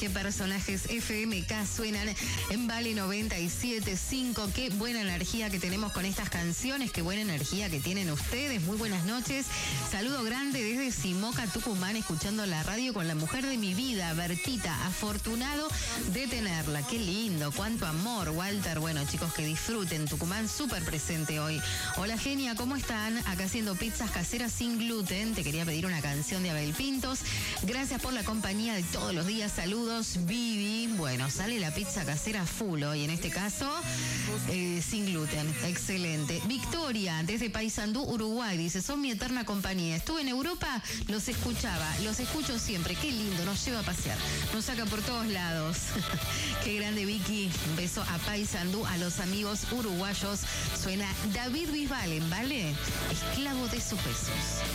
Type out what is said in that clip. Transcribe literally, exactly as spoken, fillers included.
Qué personajes F M K suenan en Vale noventa y siete punto cinco. Qué buena energía que tenemos con estas canciones, qué buena energía que tienen ustedes. Muy buenas noches. Saludo grande desde Simoca, Tucumán, escuchando la radio con la mujer de mi vida, Bertita. Afortunado de tenerla. Qué lindo, cuánto amor, Walter. Bueno, chicos, que disfruten. Tucumán súper presente hoy. Hola, genia, ¿cómo están? Acá haciendo pizzas caseras sin gluten. Te quería pedir una canción de Abel Pintos. Gracias por la compañía de todos los días. Saludos, Vivi. Bueno, sale la pizza casera full hoy, en este caso, eh, sin gluten. Excelente. Victoria, desde Paysandú, Uruguay, dice, son mi eterna compañía. Estuve en Europa, los escuchaba, los escucho siempre. Qué lindo, nos lleva a pasear. Nos saca por todos lados. Qué grande, Vicky. Un beso a Paysandú, a los amigos uruguayos. Suena David Bisbal, ¿vale? Esclavo de sus besos.